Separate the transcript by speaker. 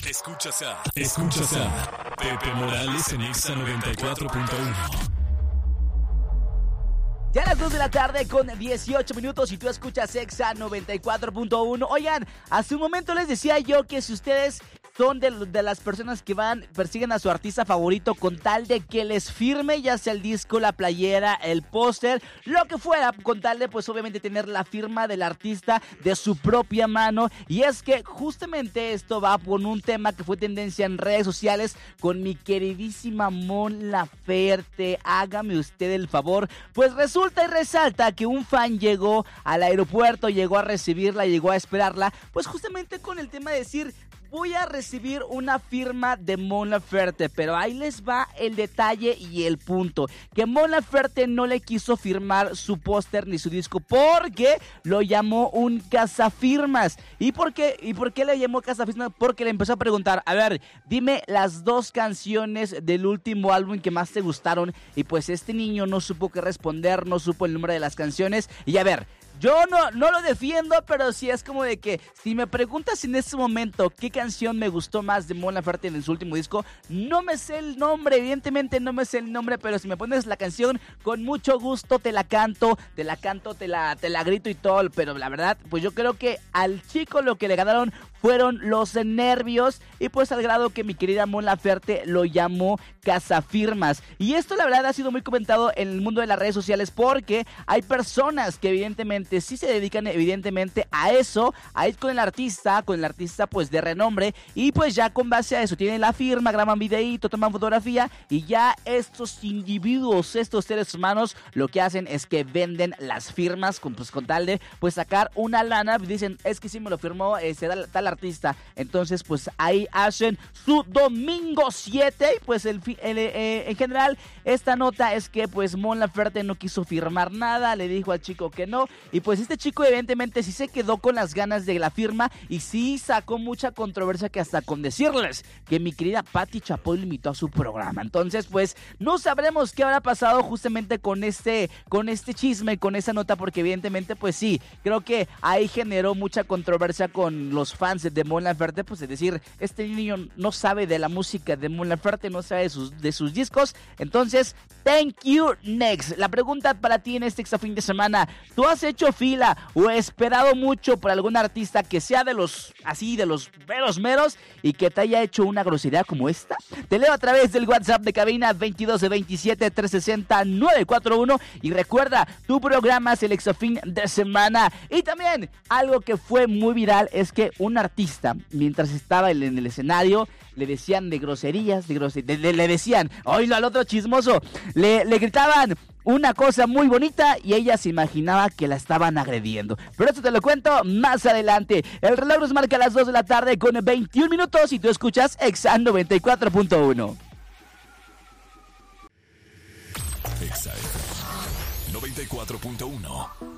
Speaker 1: Escuchas a Pepe Morales en Exa 94.1.
Speaker 2: Ya a las 2 de la tarde con 18 minutos y tú escuchas Exa 94.1. Oigan, hace un momento les decía yo que si ustedes son de las personas que persiguen a su artista favorito con tal de que les firme, ya sea el disco, la playera, el póster, lo que fuera, con tal de pues obviamente tener la firma del artista de su propia mano. Y es que justamente esto va por un tema que fue tendencia en redes sociales con mi queridísima Mon Laferte. Hágame usted el favor, pues resulta y resalta que un fan llegó al aeropuerto, llegó a recibirla, llegó a esperarla, pues justamente con el tema de decir: voy a recibir una firma de Mon Laferte, pero ahí les va el detalle y el punto, que Mon Laferte no le quiso firmar su póster ni su disco porque lo llamó un cazafirmas. ¿Y por qué le llamó cazafirmas? Porque le empezó a preguntar: a ver, dime las 2 canciones del último álbum que más te gustaron, y pues este niño no supo qué responder, no supo el nombre de las canciones. Y a ver, yo no lo defiendo, pero sí es como de que si me preguntas en este momento qué canción me gustó más de Mon Laferte en su último disco, no me sé el nombre, evidentemente no me sé el nombre, pero si me pones la canción, con mucho gusto te la canto, te la grito y todo. Pero la verdad, pues yo creo que al chico lo que le ganaron fueron los nervios, y pues al grado que mi querida Mon Laferte lo llamó cazafirmas. Y esto la verdad ha sido muy comentado en el mundo de las redes sociales, porque hay personas que evidentemente sí se dedican evidentemente a eso, a ir con el artista pues de renombre, y pues ya con base a eso tienen la firma, graban videíto, toman fotografía, y ya estos individuos, estos seres humanos, lo que hacen es que venden las firmas con tal de pues sacar una lana. Dicen: es que sí me lo firmó tal artista. Entonces pues ahí hacen su domingo 7, y pues en general esta nota es que pues Mon Laferte no quiso firmar nada, le dijo al chico que no, y pues este chico evidentemente sí se quedó con las ganas de la firma, y sí sacó mucha controversia, que hasta con decirles que mi querida Patti Chapoy lo invitó a su programa. Entonces pues no sabremos qué habrá pasado justamente con este chisme, con esa nota, porque evidentemente pues sí, creo que ahí generó mucha controversia con los fans de Mon Laferte, pues es decir, este niño no sabe de la música de Mon Laferte, no sabe de sus discos. Entonces, thank you, next. La pregunta para ti en este extra fin de semana: ¿tú has hecho fila o esperado mucho por algún artista que sea de los meros y que te haya hecho una grosería como esta? Te leo a través del WhatsApp de cabina 2227-360-941, y recuerda, tu programa es el extra fin de semana. Y también algo que fue muy viral es que un artista, mientras estaba en el escenario, le decían de groserías, le decían, oílo al otro chismoso, le gritaban una cosa muy bonita y ella se imaginaba que la estaban agrediendo. Pero esto te lo cuento más adelante. El reloj nos marca las 2 de la tarde con 21 minutos y tú escuchas Exa 94.1.
Speaker 1: Exa 94.1.